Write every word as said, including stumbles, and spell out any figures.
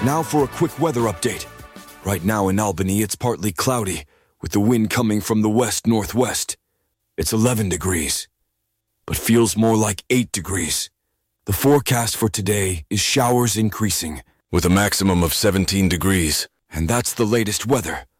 Now for a quick weather update. Right now in Albany, it's partly cloudy, with the wind coming from the west-northwest. It's eleven degrees, but feels more like eight degrees. The forecast for today is showers increasing, with a maximum of seventeen degrees. And that's the latest weather.